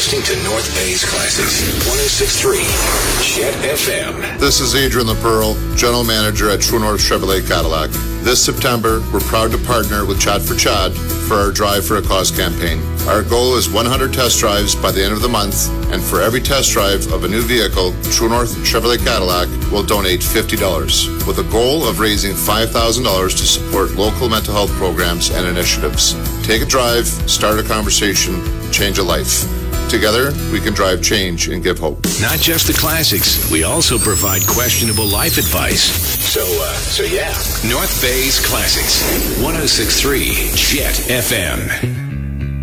listening to North Bay's Classics, 106.3 Jet FM. This is Adrian LaPearl, General Manager at True North Chevrolet Cadillac. This September, we're proud to partner with Chad for Chad for our Drive for a Cause campaign. Our goal is 100 test drives by the end of the month, and for every test drive of a new vehicle, True North Chevrolet Cadillac will donate $50, with a goal of raising $5,000 to support local mental health programs and initiatives. Take a drive, start a conversation, change a life. Together, we can drive change and give hope. Not just the classics, we also provide questionable life advice. So yeah. North Bay's Classics, 106.3 Jet FM.